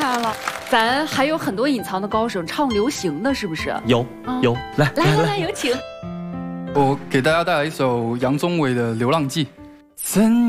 害了，咱还有很多隐藏的高手，唱流行的是不是？ 有，来， 有请。 我给大家带来一首杨宗纬的《流浪记》。怎